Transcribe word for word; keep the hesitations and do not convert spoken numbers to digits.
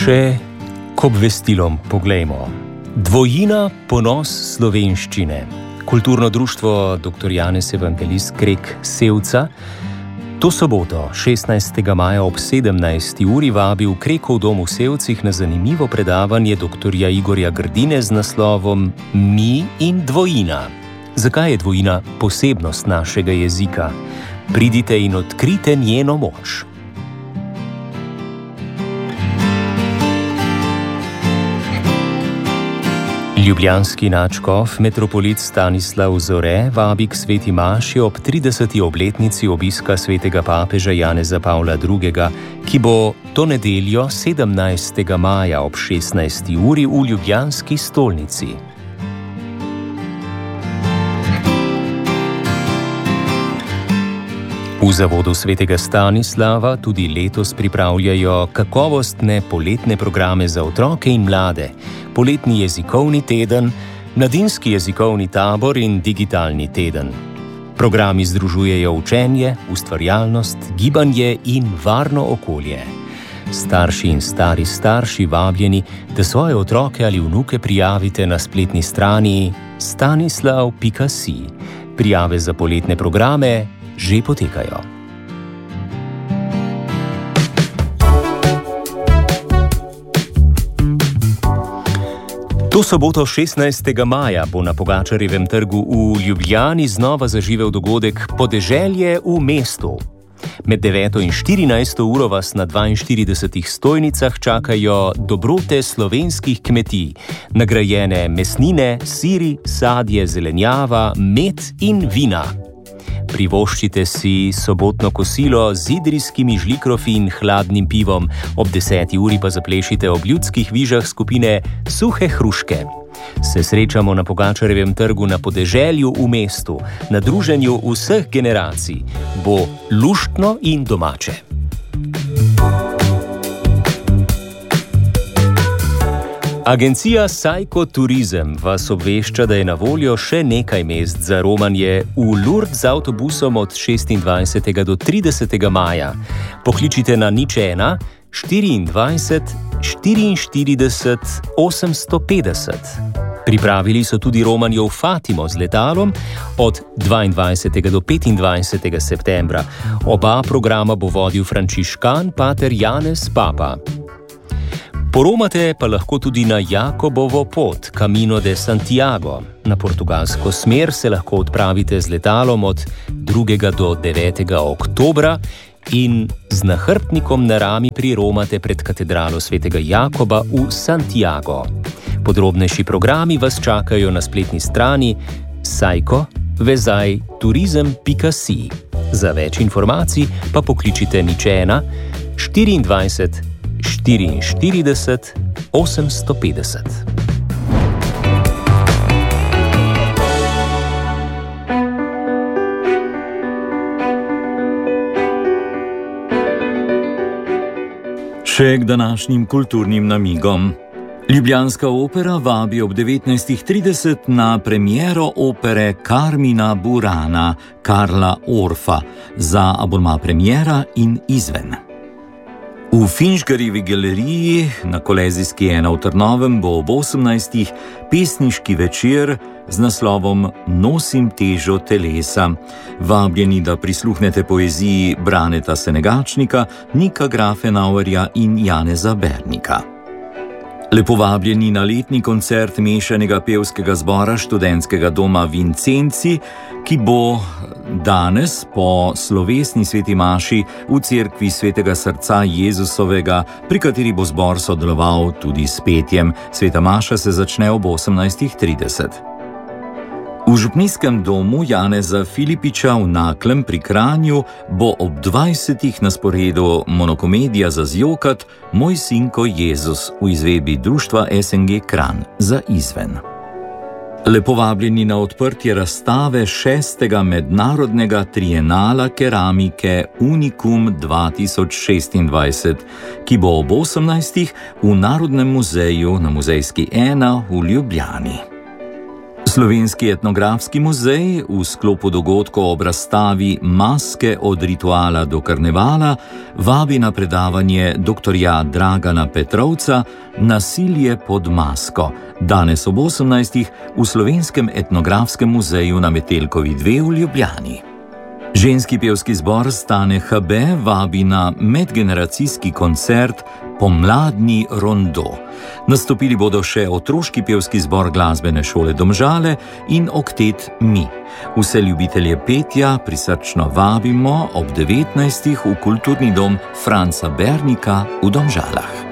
Še k obvestilom poglejmo. Dvojina ponos slovenščine. Kulturno društvo doktor Janez Evangelist Krek Sevca to soboto, šestnajstega maja ob sedemnajsti uri vabi v Krekov dom v Sevcih na zanimivo predavanje doktorja Igorja Grdine z naslovom Mi in dvojina. Zakaj je dvojina posebnost našega jezika? Pridite in odkrite njeno moč. Ljubljanski nadškof, metropolit Stanislav Zore, vabi k sveti maši ob trideseti obletnici obiska svetega papeža Janeza Pavla drugega, ki bo to nedeljo sedemnajstega maja ob šestnajsti uri v ljubljanski stolnici. V zavodu svetega Stanislava tudi letos pripravljajo kakovostne poletne programe za otroke in mlade, poletni jezikovni teden, mladinski jezikovni tabor in digitalni teden. Programi združujejo učenje, ustvarjalnost, gibanje in varno okolje. Starši in stari starši vabljeni, da svoje otroke ali vnuke prijavite na spletni strani stanislav pika si. Prijave za poletne programe že potekajo. To soboto šestnajstega maja bo na Pogačarjevem trgu v Ljubljani znova zaživel dogodek Podeželje v mestu. Med deveto in štirinajsto uro vas na dvainštiridesetih stojnicah čakajo dobrote slovenskih kmetij, nagrajene mesnine, siri, sadje, zelenjava, med in vina. Privoščite si sobotno kosilo z idrijskimi žlikrofi in hladnim pivom, ob deseti uri pa zaplešite ob ljudskih vižah skupine Suhe hruške. Se srečamo na Pogačarjevem trgu na Podeželju v mestu, na druženju vseh generacij. Bo luštno in domače. Agencija Sajko Turizem vas obvešča, da je na voljo še nekaj mest za romanje v Lourdes z avtobusom od šestindvajsetega do tridesetega maja. Pokličite na nič ena štiriindvajset štiriinštirideset osemsto petdeset. Pripravili so tudi romanje v Fatimo z letalom od dvaindvajsetega do petindvajsetega septembra. Oba programa bo vodil frančiškan pater Janez Papa. Poromate pa lahko tudi na Jakobovo pot, Camino de Santiago. Na portugalsko smer se lahko odpravite z letalom od drugega do devetega oktobra in z nahrbtnikom na rami priromate pred katedralo svetega Jakoba v Santiago. Podrobnejši programi vas čakajo na spletni strani sajko vezaj turizem pika si. Za več informacij pa pokličite nič ena štiriindvajset štiriinštirideset osemsto petdeset. Še k današnjim kulturnim namigom. Ljubljanska opera vabi ob devetnajstih trideset na premiero opere Carmina Burana Karla Orfa za abonma premiera in izven. V Finžgarjevi galeriji na Kolezijski ena v Trnovem bo ob osemnajstih pesniški večer z naslovom Nosim težo telesa. Vabljeni, da prisluhnete poeziji Braneta Senegačnika, Nika Grafenauerja in Janeza Bernika. Lepo vabljeni na letni koncert mešanega pevskega zbora študentskega doma Vincenci, ki bo danes po slovesni sveti maši v cerkvi svetega srca Jezusovega, pri kateri bo zbor sodeloval tudi s petjem. Sveta maša se začne ob osemnajstih trideset. V župnijskem domu Janeza Filipiča v Naklem pri Kranju bo ob dvajsetih na sporedu monokomedija za zjokat Moj sinko Jezus v izvedbi društva es en ge Kranj za izven. Lepo vabljeni na odprtje razstave šestega mednarodnega trienala keramike Unikum dva tisoč šestindvajset, ki bo ob osemnajstih v Narodnem muzeju na Muzejski ena v Ljubljani. Slovenski etnografski muzej v sklopu dogodkov ob razstavi Maske od rituala do karnevala vabi na predavanje doktorja Dragana Petrovca Nasilje pod masko, danes ob osemnajstih v Slovenskem etnografskem muzeju na Metelkovi dve v Ljubljani. Ženski pevski zbor Stane H B vabi na medgeneracijski koncert Pomladni rondo. Nastopili bodo še otroški pevski zbor Glasbene šole Domžale in oktet Mi. Vse ljubitelje petja prisrčno vabimo ob devetnajstih v kulturni dom Franca Bernika v Domžalah.